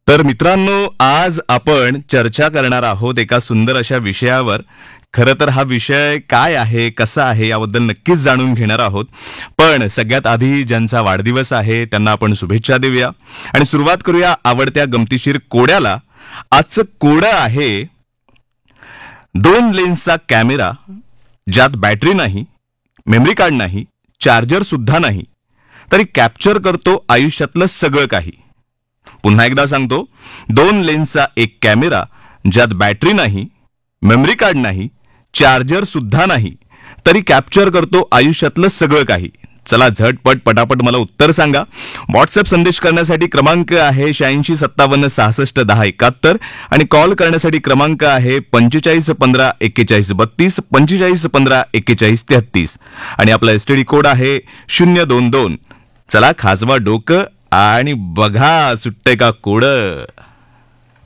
तर मित्रांनो, आज आपण चर्चा करणार आहोत एका सुंदर अशा विषयावर. खरं तर हा विषय काय आहे, कसा आहे याबद्दल नक्कीच जाणून घेणार आहोत. पण सगळ्यात आधी ज्यांचा वाढदिवस आहे त्यांना आपण शुभेच्छा देऊया आणि सुरुवात करूया आवडत्या गमतीशीर कोड्याला. आजचं कोडं आहे 2 लेन्सचा कॅमेरा, ज्यात बॅटरी नाही, मेमरी कार्ड नाही, चार्जर सुद्धा नाही, तरी कॅप्चर करतो आयुष्यातलं सगळं काही. पुन्हा एकदा सांगतो, 2 लेन्सचा एक कॅमेरा, ज्यात बॅटरी नाही, मेमरी कार्ड नाही, चार्जर सुद्धा नाही, तरी कॅप्चर करतो आयुष्यातलं सगळं काही. चला झटपट पटापट मला उत्तर सांगा. व्हॉट्सअप संदेश करण्यासाठी क्रमांक आहे 86 57 66 10 71 आणि कॉल करण्यासाठी क्रमांक आहे 45 15 41 32 45 15 41 33 आणि आपला एसटीडी कोड आहे 022. चला खाजवा डोकं आणि बघा सुट्टे का कोड.